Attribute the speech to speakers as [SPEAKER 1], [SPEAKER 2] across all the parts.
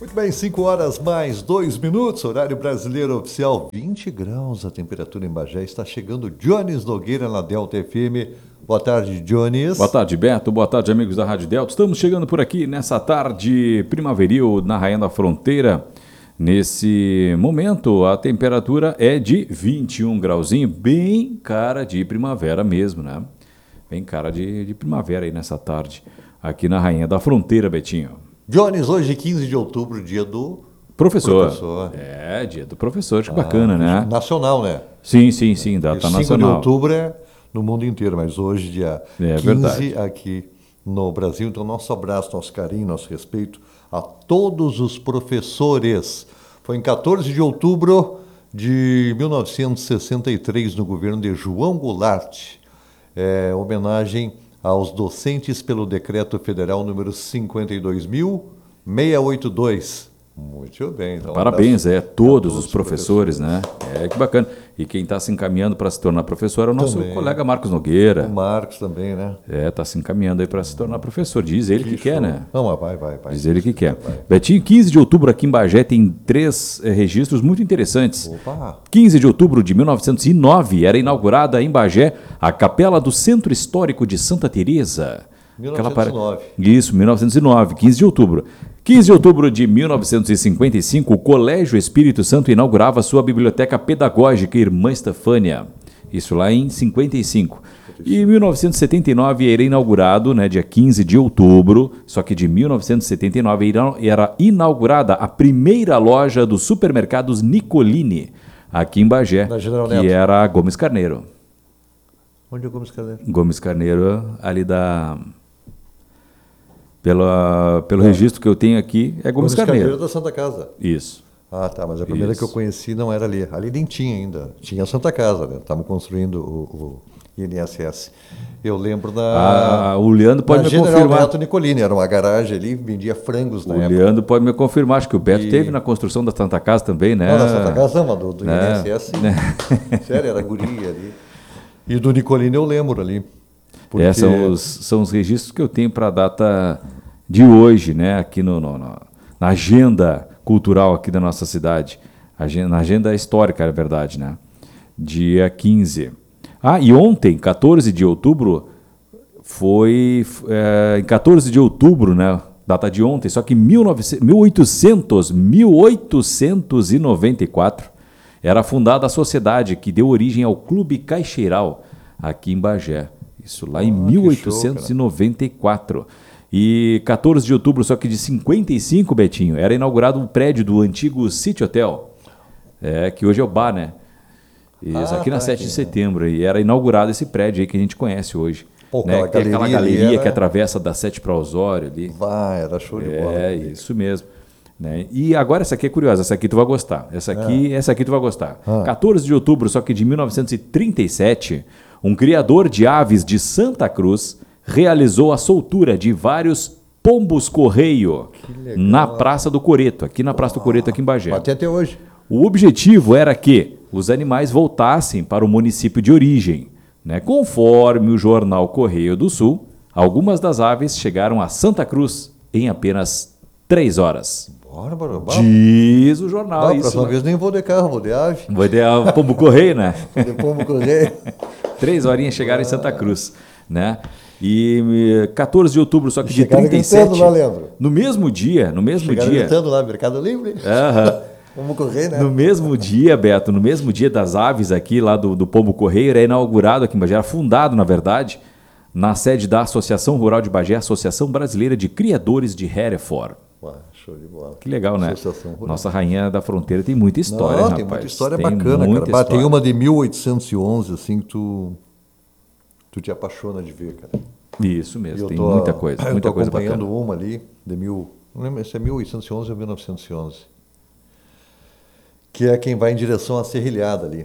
[SPEAKER 1] Muito bem, 5 horas mais 2 minutos, horário brasileiro oficial, 20 graus a temperatura em Bagé. Está chegando Jones Nogueira na Delta FM. Boa tarde, Jones.
[SPEAKER 2] Boa tarde, Beto. Boa tarde, amigos da Rádio Delta. Estamos chegando por aqui nessa tarde primaveril na Rainha da Fronteira. Nesse momento, a temperatura é de 21 grauzinho, bem cara de primavera mesmo, né? Bem cara de primavera aí nessa tarde, aqui na Rainha da Fronteira, Betinho.
[SPEAKER 1] Jones, hoje 15 de outubro, dia do
[SPEAKER 2] professor. É, dia do professor, acho bacana, né?
[SPEAKER 1] Nacional, né?
[SPEAKER 2] Sim, data
[SPEAKER 1] 5
[SPEAKER 2] nacional.
[SPEAKER 1] 5 de outubro é no mundo inteiro, mas hoje, dia 15,
[SPEAKER 2] verdade.
[SPEAKER 1] aqui no Brasil. Então, nosso abraço, nosso carinho, nosso respeito a todos os professores. Foi em 14 de outubro de 1963, no governo de João Goulart. Homenagem aos docentes pelo Decreto Federal número 52.682. Muito bem. Então,
[SPEAKER 2] parabéns a todos os professores, né? Que bacana. E quem está se encaminhando para se tornar professor é o nosso colega Marcos Nogueira.
[SPEAKER 1] O Marcos também, né?
[SPEAKER 2] Está se encaminhando aí para se tornar professor. Diz ele que quer, né?
[SPEAKER 1] Não, mas vai.
[SPEAKER 2] Diz ele que quer. Betinho, 15 de outubro aqui em Bagé tem 3 registros muito interessantes.
[SPEAKER 1] Opa!
[SPEAKER 2] 15 de outubro de 1909 era inaugurada em Bagé a Capela do Centro Histórico de Santa Teresa.
[SPEAKER 1] 1909.
[SPEAKER 2] Isso, 1909, 15 de outubro. 15 de outubro de 1955, o Colégio Espírito Santo inaugurava sua biblioteca pedagógica Irmã Estefânia. Isso lá em 55. E em 1979 era inaugurado, né, dia 15 de outubro, só que de 1979 era inaugurada a primeira loja dos supermercados Nicolini, aqui em Bagé, que era a Gomes Carneiro.
[SPEAKER 1] Onde é o Gomes Carneiro?
[SPEAKER 2] Gomes Carneiro, ali pelo registro que eu tenho aqui, é Gomes Carneiro.
[SPEAKER 1] Da Santa Casa.
[SPEAKER 2] Isso.
[SPEAKER 1] Ah, tá, mas a primeira que eu conheci não era ali. Ali nem tinha ainda. Tinha a Santa Casa, né? Estavam construindo o INSS. Eu lembro
[SPEAKER 2] o Leandro pode me
[SPEAKER 1] General
[SPEAKER 2] confirmar.
[SPEAKER 1] Neto Nicolini, era uma garagem ali, vendia frangos na época.
[SPEAKER 2] O Leandro pode me confirmar, acho que o Beto teve na construção da Santa Casa também, né?
[SPEAKER 1] Não, da Santa Casa não, mas do INSS, sim. Sério, era guria ali. E do Nicolini eu lembro ali.
[SPEAKER 2] Porque... são os registros que eu tenho para a data de hoje, né? Aqui na agenda cultural aqui da nossa cidade. Na agenda histórica, é verdade, né? Dia 15. E ontem, 14 de outubro, foi... em 14 de outubro, né? Data de ontem, só que em 1894, era fundada a sociedade que deu origem ao Clube Caixeiral, aqui em Bagé. Isso lá em 1894. E 14 de outubro, só que de 55, Betinho, era inaugurado um prédio do antigo City Hotel, que hoje é o bar, né? Isso, aqui na 7 de setembro. E era inaugurado esse prédio aí que a gente conhece hoje. Né? Aquela galeria que atravessa da 7 para Osório ali.
[SPEAKER 1] Era show de bola.
[SPEAKER 2] Isso mesmo. Né? E agora essa aqui é curiosa, essa aqui tu vai gostar. Essa aqui tu vai gostar. 14 de outubro, só que de 1937, um criador de aves de Santa Cruz realizou a soltura de vários pombos-correio na Praça do Coreto, aqui na Praça do Coreto, aqui em Bagé.
[SPEAKER 1] Até hoje.
[SPEAKER 2] O objetivo era que os animais voltassem para o município de origem. Né? Conforme o jornal Correio do Sul, algumas das aves chegaram a Santa Cruz em apenas 3 horas. Diz o jornal.
[SPEAKER 1] Não, próxima vez nem vou de carro, vou de ave.
[SPEAKER 2] Vou de pombo-correio, né?
[SPEAKER 1] De pombo-correio.
[SPEAKER 2] 3 horinhas chegaram em Santa Cruz, né? E 14 de outubro, só que de 37.
[SPEAKER 1] Lá, lembro.
[SPEAKER 2] No mesmo dia.
[SPEAKER 1] Chegaram gritando lá, Mercado Livre. Pombo-correio, né?
[SPEAKER 2] No mesmo dia, Beto, no mesmo dia das aves aqui, lá do Pombo-correio, era inaugurado aqui em Bagé, era fundado, na verdade, na sede da Associação Rural de Bagé, Associação Brasileira de Criadores de Hereford.
[SPEAKER 1] Show de bola.
[SPEAKER 2] Que legal, né? Nossa Rainha da Fronteira tem muita história, rapaz.
[SPEAKER 1] Tem muita história bacana, cara. Tem uma de 1811, assim, que tu te apaixona de ver, cara.
[SPEAKER 2] Isso mesmo, tem muita coisa bacana. Eu tô
[SPEAKER 1] acompanhando uma ali, não lembro se é 1811 ou 1911, que é quem vai em direção à Serrilhada ali.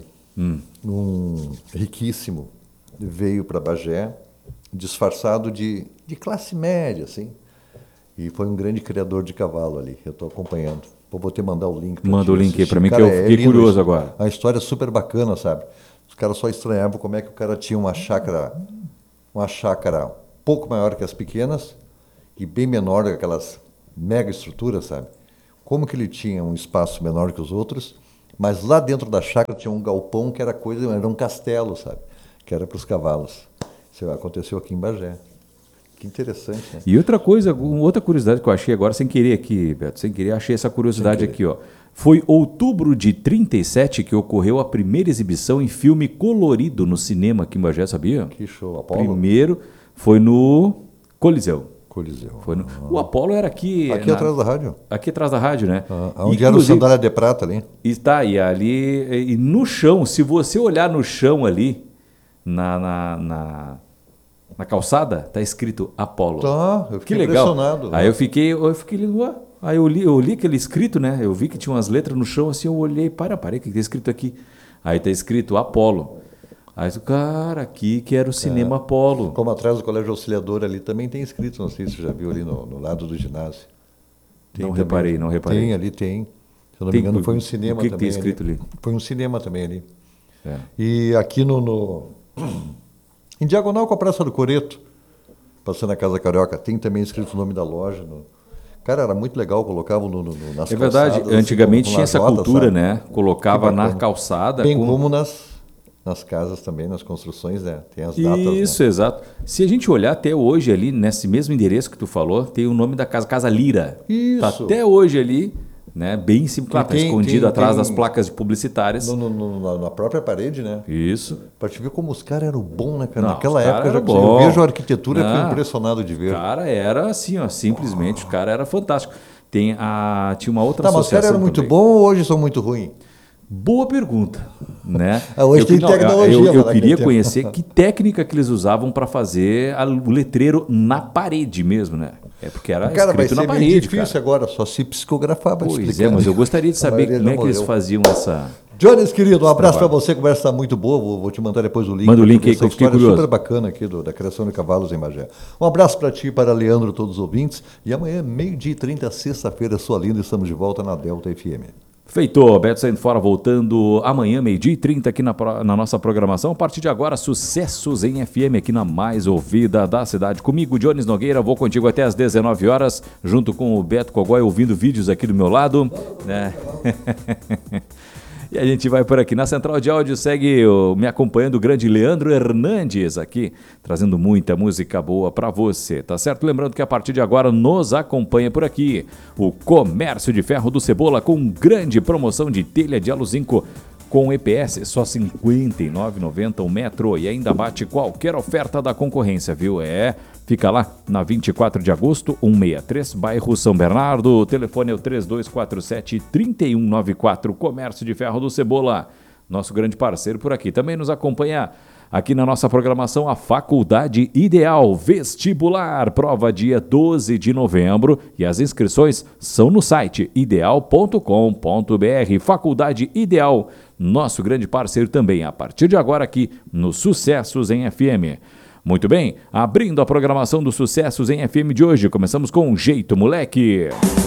[SPEAKER 1] Um riquíssimo veio para Bagé, disfarçado de classe média, assim. E foi um grande criador de cavalo ali. Eu estou acompanhando. Vou te mandar o link.
[SPEAKER 2] Manda o link aí para mim, que eu fiquei curioso agora.
[SPEAKER 1] A história é super bacana, sabe? Os caras só estranhavam como é que o cara tinha uma chácara um pouco maior que as pequenas e bem menor que aquelas mega estruturas, sabe? como que ele tinha um espaço menor que os outros, mas lá dentro da chácara tinha um galpão que era um castelo, sabe? Que era para os cavalos. Isso aconteceu aqui em Bagé. Que interessante, né?
[SPEAKER 2] E outra curiosidade que eu achei agora, sem querer aqui, Beto, sem querer, achei essa curiosidade aqui, ó. Foi outubro de 37 que ocorreu a primeira exibição em filme colorido no cinema aqui em Bagé, sabia?
[SPEAKER 1] Que show, Apolo?
[SPEAKER 2] Primeiro foi no Coliseu.
[SPEAKER 1] Foi
[SPEAKER 2] O Apolo era aqui...
[SPEAKER 1] Aqui atrás da rádio.
[SPEAKER 2] Aqui atrás da rádio, né?
[SPEAKER 1] Onde era o Sandália de Prata ali.
[SPEAKER 2] E ali, e no chão, se você olhar no chão ali, na calçada, tá escrito Apolo.
[SPEAKER 1] Tá, eu fiquei
[SPEAKER 2] que legal.
[SPEAKER 1] Impressionado.
[SPEAKER 2] Aí eu fiquei ali, ué. Aí eu li aquele escrito, né? Eu vi que tinha umas letras no chão, assim, eu olhei, parei, o que tá escrito aqui? Aí tá escrito Apolo. Aí eu, cara, aqui que era o Cinema Apolo.
[SPEAKER 1] Como atrás do Colégio Auxiliador ali também tem escrito, não sei se você já viu ali no lado do ginásio.
[SPEAKER 2] Não reparei.
[SPEAKER 1] Tem, ali tem. Se eu não me engano, foi um cinema
[SPEAKER 2] também.
[SPEAKER 1] O que
[SPEAKER 2] tem escrito ali?
[SPEAKER 1] Foi um cinema também ali.
[SPEAKER 2] É.
[SPEAKER 1] E aqui em diagonal com a Praça do Coreto, passando a Casa Carioca, tem também escrito o nome da loja. Cara, era muito legal, colocavam nas calçadas.
[SPEAKER 2] É verdade, antigamente tinha essa cultura,
[SPEAKER 1] sabe?
[SPEAKER 2] né? Colocava na calçada.
[SPEAKER 1] Bem como nas casas também, nas construções, né? Tem as datas.
[SPEAKER 2] Isso,
[SPEAKER 1] né?
[SPEAKER 2] Exato. Se a gente olhar até hoje ali, nesse mesmo endereço que tu falou, tem o nome da casa, Casa Lira.
[SPEAKER 1] Isso.
[SPEAKER 2] Tá até hoje ali, né? Bem simples, claro, tá escondido atrás das placas publicitárias.
[SPEAKER 1] Na própria parede, né?
[SPEAKER 2] Isso.
[SPEAKER 1] Pra te ver como os caras eram bons, né, cara?
[SPEAKER 2] Não,
[SPEAKER 1] Naquela época
[SPEAKER 2] eu
[SPEAKER 1] vejo a arquitetura e fico impressionado de ver.
[SPEAKER 2] O cara era assim, ó, simplesmente, o cara era fantástico. Tinha uma outra
[SPEAKER 1] associação. Mas os caras eram muito bons ou hoje são muito ruins?
[SPEAKER 2] Boa pergunta, né?
[SPEAKER 1] Hoje tem tecnologia.
[SPEAKER 2] Eu queria conhecer que técnica que eles usavam para fazer o letreiro na parede mesmo, né? É porque era escrito na parede.
[SPEAKER 1] É difícil agora, só se psicografar para explicar.
[SPEAKER 2] Pois é, mas eu gostaria de saber como é que eles faziam essa...
[SPEAKER 1] Jones, querido, um abraço para você, a conversa está muito boa, vou te mandar depois o link.
[SPEAKER 2] Manda o link aí que eu fiquei curioso.
[SPEAKER 1] Super bacana aqui da criação de cavalos em Bagé. Um abraço para ti, para Leandro, todos os ouvintes, e amanhã, 12h30, sexta-feira, sua linda, estamos de volta na Delta FM.
[SPEAKER 2] Feito, Beto saindo fora, voltando amanhã, 12h30 aqui na nossa programação. A partir de agora, sucessos em FM aqui na mais ouvida da cidade. Comigo, Jones Nogueira, vou contigo até às 19 horas, junto com o Beto Cogói, ouvindo vídeos aqui do meu lado. Né? E a gente vai por aqui. Na central de áudio segue me acompanhando o grande Leandro Hernandes aqui, trazendo muita música boa para você, tá certo? Lembrando que a partir de agora nos acompanha por aqui o Comércio de Ferro do Cebola com grande promoção de telha de aluzinco com EPS, só R$ 59,90 o metro e ainda bate qualquer oferta da concorrência, viu? Fica lá na 24 de agosto, 163, bairro São Bernardo. O telefone é o 3247-3194, Comércio de Ferro do Cebola. Nosso grande parceiro por aqui. Também nos acompanha aqui na nossa programação a Faculdade Ideal Vestibular. Prova dia 12 de novembro e as inscrições são no site ideal.com.br. Faculdade Ideal, nosso grande parceiro também. A partir de agora aqui no Sucessos em FM. Muito bem, abrindo a programação dos Sucessos em FM de hoje, começamos com Jeito Moleque.